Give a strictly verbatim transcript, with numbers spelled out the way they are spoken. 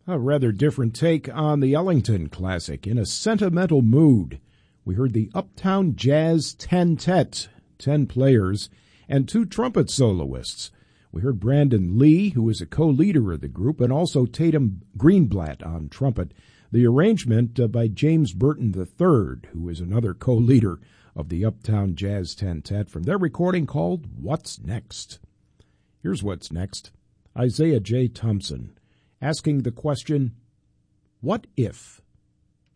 A rather different take on the Ellington classic. In a sentimental mood, we heard the Uptown Jazz Ten-Tet, ten players, and two trumpet soloists. We heard Brandon Lee, who is a co-leader of the group, and also Tatum Greenblatt on trumpet. The arrangement uh, by James Burton the third, who is another co-leader of the Uptown Jazz Ten-Tet, from their recording called What's Next? Here's what's next. Isaiah J. Thompson, asking the question, what if?